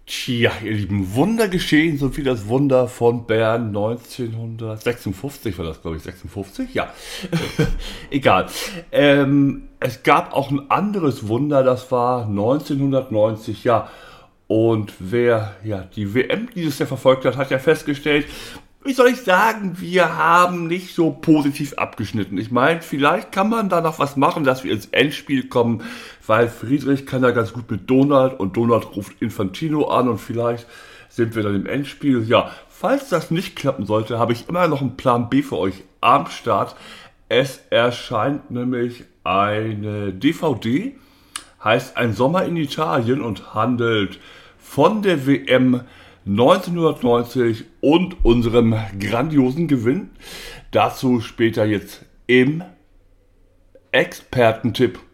Tja, ihr Lieben, Wunder geschehen, so wie das Wunder von Bern 1956 war das, glaube ich, 56? Ja, egal. Es gab auch ein anderes Wunder, das war 1990, ja. Und wer ja die WM dieses Jahr verfolgt hat, hat ja festgestellt, wie soll ich sagen, wir haben nicht so positiv abgeschnitten. Ich meine, vielleicht kann man da noch was machen, dass wir ins Endspiel kommen, weil Friedrich kann ja ganz gut mit Donald und Donald ruft Infantino an und vielleicht sind wir dann im Endspiel. Ja, falls das nicht klappen sollte, habe ich immer noch einen Plan B für euch am Start. Es erscheint nämlich eine DVD, heißt Ein Sommer in Italien und handelt von der WM 1990 und unserem grandiosen Gewinn. Dazu später jetzt im Expertentipp.